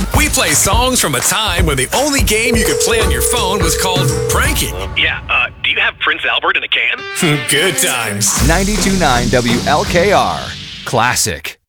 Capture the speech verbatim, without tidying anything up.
We play songs from a time when the only game you could play on your phone was called pranking. Yeah, uh, do you have Prince Albert in a can? Good times. ninety-two point nine W L K R. Classic.